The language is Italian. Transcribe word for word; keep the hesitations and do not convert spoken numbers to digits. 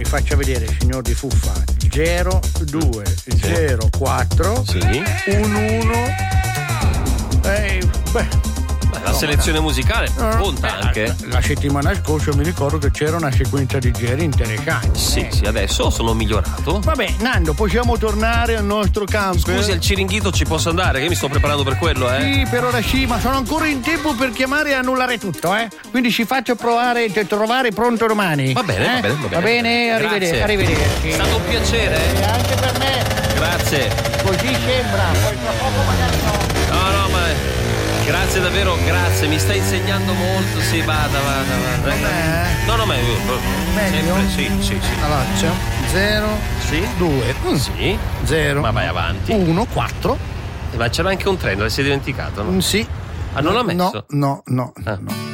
faccia vedere, signor Di Fuffa. zero due zero quattro sì. uno eh, beh la selezione musicale conta eh, anche. La, la settimana scorsa mi ricordo che c'era una sequenza di giri interessanti. Sì, eh. sì, adesso sono migliorato. Vabbè, Nando, possiamo tornare al nostro campo. Scusi, al Ciringhito ci posso andare? Che mi sto preparando per quello, eh? Sì, per ora sì, ma sono ancora in tempo per chiamare e annullare tutto, eh? Quindi ci faccio provare a trovare pronto domani. Va bene, eh? va bene, va bene. Va bene, arrivederci. arrivederci. È stato un piacere. E anche per me. Grazie. Così sembra, poi tra poco magari no. No, no, ma grazie davvero, grazie, mi stai insegnando molto. Sì, vada, vada, vada. Com'è? No, no, ma meglio? sempre, sì, sì, sì. Allora, c'è zero, sì, due, sì, zero, ma vai avanti. uno, quattro. Ma c'era anche un treno, l'hai dimenticato, no? Mm, sì. Ah, non l'ho messo? No, no, no, ah. no.